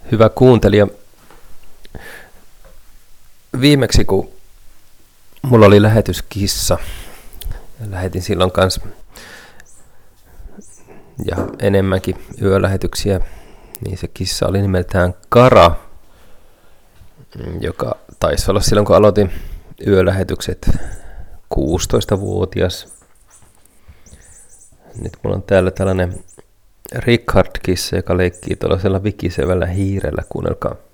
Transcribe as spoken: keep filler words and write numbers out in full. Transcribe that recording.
Hyvä kuuntelija, viimeksi kun mulla oli lähetyskissa, lähetin silloin kanssa ja enemmänkin yölähetyksiä, niin se kissa oli nimeltään Kara, joka taisi olla silloin kun aloitin yölähetykset kuusitoistavuotias. Nyt mulla on täällä tällainen Richard-kissa, joka leikkii tuollaisella vikisevällä hiirellä, kuunnelkaa.